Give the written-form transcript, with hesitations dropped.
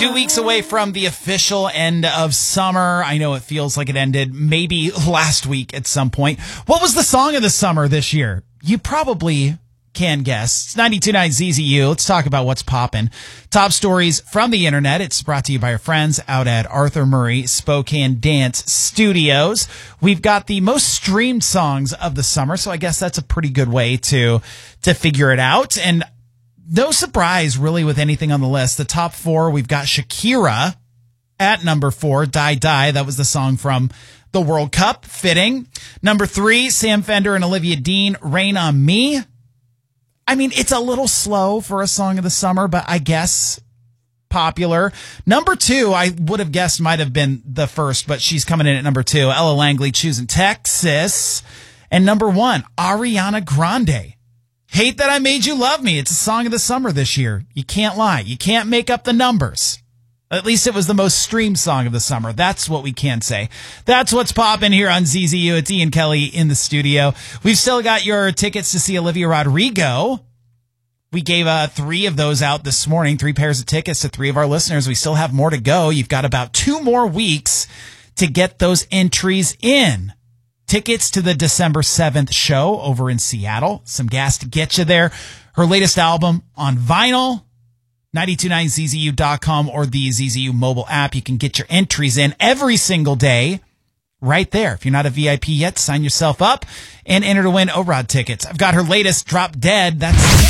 2 weeks away from the official end of summer. I know it feels like it ended maybe last week at some point. What was the song of the summer this year? You probably can guess. It's 92.9 ZZU. Let's talk about what's popping. Top stories from the internet. It's brought to you by our friends out at Arthur Murray Spokane Dance Studios. We've got the most streamed songs of the summer, so I guess that's a pretty good way to figure it out. And no surprise, really, with anything on the list. The top four, we've got Shakira at number 4, Die Die. That was the song from the World Cup. Fitting. Number 3, Sam Fender and Olivia Dean, Rain on Me. I mean, it's a little slow for a song of the summer, but I guess popular. Number 2, I would have guessed might have been the first, but she's coming in at number 2. Ella Langley, Choosing Texas. And number 1, Ariana Grande. Hate That I Made You Love Me. It's a song of the summer this year. You can't lie. You can't make up the numbers. At least it was the most streamed song of the summer. That's what we can say. That's what's popping here on ZZU. It's Ian Kelly in the studio. We've still got your tickets to see Olivia Rodrigo. We gave 3 of those out this morning, 3 pairs of tickets to 3 of our listeners. We still have more to go. You've got about 2 more weeks to get those entries in. Tickets to the December 7th show over in Seattle. Some gas to get you there. Her latest album on vinyl, 929ZZU.com or the ZZU mobile app. You can get your entries in every single day right there. If you're not a VIP yet, sign yourself up and enter to win O-Rod tickets. I've got her latest, Drop Dead. That's